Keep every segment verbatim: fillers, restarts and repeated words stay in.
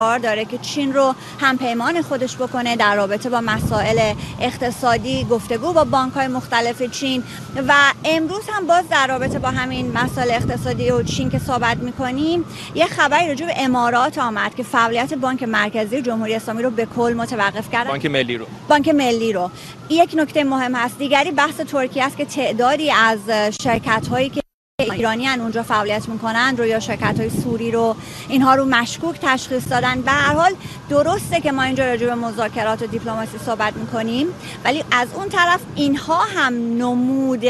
داره که چین رو هم پیمان خودش بکنه در رابطه با مسائل اقتصادی، گفتگو با بانک‌های مختلف چین. و امروز هم باز در رابطه با همین مسائل اقتصادی و چین که صحبت می‌کنیم، یه خبری راجع به امارات آمد که فعالیت بانک مرکزی جمهوری اسلامی رو به کل متوقف کردن. بانک ملی رو بانک ملی رو. یک نکته مهم هست دیگری بحث ترکیه است که تعدادی از شرکت‌هایی که ایرانی ان اونجا فعالیت میکنن رو یا شرکت‌های سوری رو اینها رو مشکوک تشخیص دادن. به هر حال درسته که ما اینجا راجع به مذاکرات و دیپلماسی صحبت میکنیم، ولی از اون طرف اینها هم نمود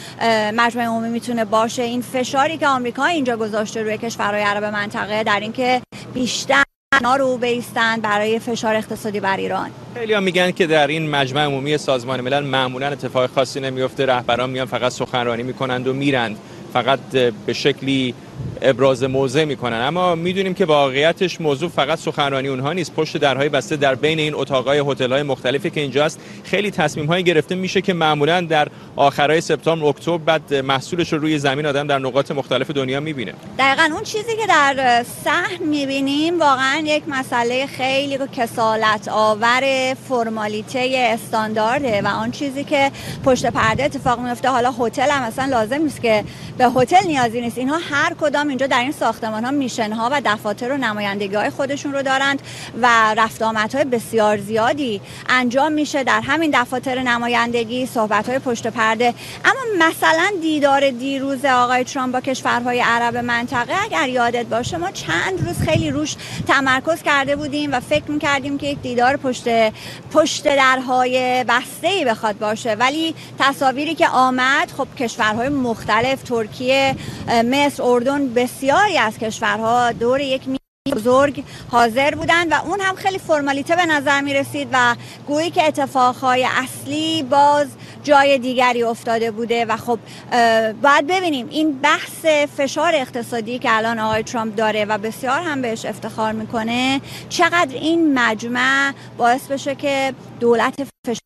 مجمع عمومی میتونه باشه. این فشاری که آمریکا اینجا گذاشته روی کشورهای عرب منطقه در اینکه بیشتر اینا رو بایستن برای فشار اقتصادی بر ایران. خیلی‌ها میگن که در این مجمع عمومی سازمان ملل معمولا اتفاق خاصی نمیفته، رهبران میان فقط سخنرانی میکنند و میرند، فقط به شکلی ابراز موضع میکنن. اما میدونیم که واقعیتش موضوع فقط سخنرانی اونها نیست. پشت درهای بسته در بین این اتاقای هتل‌های مختلفی که اینجا هست خیلی تصمیم‌های گرفته میشه که معمولا در آخرای سپتامبر اکتبر بعد محصولش رو روی زمین آدم در نقاط مختلف دنیا میبینه. دقیقاً اون چیزی که در صحن میبینیم واقعا یک مسئله خیلی کسالت آور فرمالیته استاندارده و آن چیزی که پشت پرده اتفاق میفته. حالا هتل هم اصلا لازم نیست که به هتل نیازی نیست، اینها هر کدام اینجا در این ساختمان ها میشن ها و دفاتر و نمایندگی های خودشون رو دارند و رفت آمد های بسیار زیادی انجام میشه در همین دفاتر نمایندگی، صحبت های پشت پرده. اما مثلا دیدار دیروز آقای ترامپ با کشورهای عرب منطقه، اگر یادت باشه ما چند روز خیلی روش تمرکز کرده بودیم و فکر میکردیم که یک دیدار پشت پشت درهای بسته‌ای بخواد باشه، ولی تصاویری که آمد خب کشورهای مختلف، ترکیه، مصر، اردن، بسیاری از کشورها دور یک میز بزرگ حاضر بودند و اون هم خیلی فرمالیته به نظر می رسید و گویی که اتفاقهای اصلی باز جای دیگری افتاده بوده. و خب باید ببینیم این بحث فشار اقتصادی که الان آقای ترامپ داره و بسیار هم بهش افتخار میکنه، چقدر این مجمع باعث بشه که دولت فشار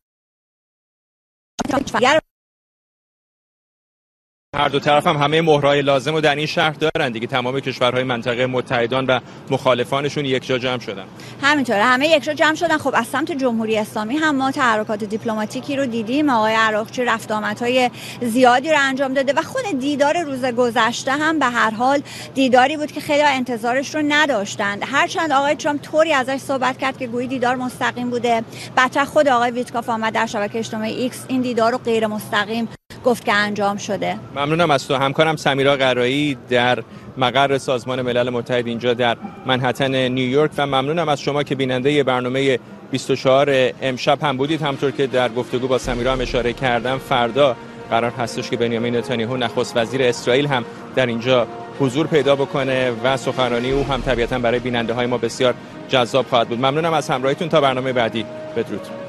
هر دو طرف هم همه مهرهای لازم رو در این شهر دارن دیگه. تمام کشورهای منطقه متحدان و مخالفانشون یک جا جمع شدن. همینطوره، همه یک جا جمع شدن. خب از سمت جمهوری اسلامی هم ما تحرکات دیپلماتیکی رو دیدیم. آقای عراقچی رفت آمدهای زیادی رو انجام داده و خود دیدار روز گذشته هم به هر حال دیداری بود که خیلی انتظارش رو نداشتند. هرچند آقای ترامپ طوری ازش صحبت کرد که گویی دیدار مستقیم بوده، بعد خود آقای ویتکاف آمد در شبکه اجتماعی ایکس این دیدار رو غیر مستقیم گفت که انجام شده. ممنونم از تو. همکارم سمیرا قرایی در مقر سازمان ملل متحد اینجا در منهتن نیویورک و ممنونم از شما که بیننده برنامه بیست و چهار امشب هم بودید. همطور که در گفتگو با سمیرا هم اشاره کردم، فردا قرار هستش که بنیامین نتانیاهو نخست وزیر اسرائیل هم در اینجا حضور پیدا بکنه و سخنرانی او هم طبیعتا برای بیننده های ما بسیار جذاب خواهد بود. ممنونم از همراهیتون. تا برنامه بعدی، بدرود.